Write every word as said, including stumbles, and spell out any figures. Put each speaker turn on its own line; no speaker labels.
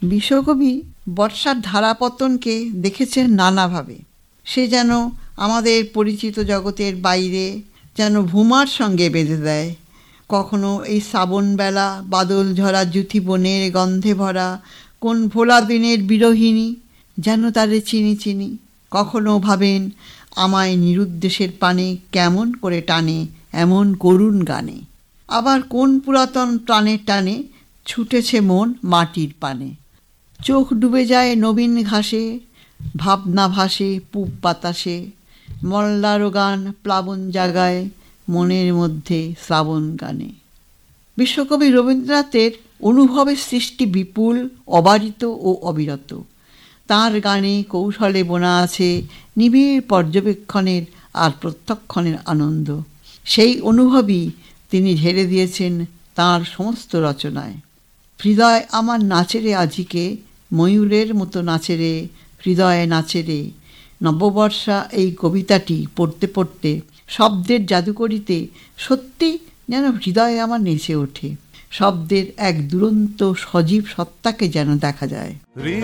বিশ্বকবি বর্ষার ধারাপতনকে দেখেছেন নানাভাবে। সে যেন আমাদের পরিচিত জগতের বাইরে, যেন ভূমার সঙ্গে বেঁধে দেয়। কখনো এই শ্রাবণবেলা বাদল ঝরা জুথি বনের গন্ধে ভরা কোন ভোলা দিনের বিরোহিণী, যেন তারে চিনি চিনি। কখনো ভাবেন আমায় নিরুদ্দেশের পানে কেমন করে টানে এমন করুণ গানে। আবার কোন পুরাতন প্রাণের টানে ছুটেছে মন মাটির পানে। চোখ ডুবে যায় নবীন ঘাসে, ভাবনা ভাসে পূব বাতাসে। মল্লার গান প্লাবন জাগায় মনের মধ্যে শ্রাবণ গানে। বিশ্বকবি রবীন্দ্রনাথের অনুভবের সৃষ্টি বিপুল, অবারিত ও অবিরত। তাঁর গানে কৌশলে বোনা আছে নিবিড় পর্যবেক্ষণের আর প্রত্যক্ষণের আনন্দ। সেই অনুভবই তিনি ঢেলে দিয়েছেন তাঁর সমস্ত রচনায়। হৃদয় আমার নাচেরে আজিকে, ময়ূরের মতো নাচেরে, হৃদয়ে নাচেরে। নববর্ষা এই কবিতাটি পড়তে পড়তে, শব্দের জাদুকরিতে সত্যি যেন হৃদয়ে আমার নেচে ওঠে। শব্দের এক দুরন্ত সজীব সত্তাকে যেন দেখা যায়।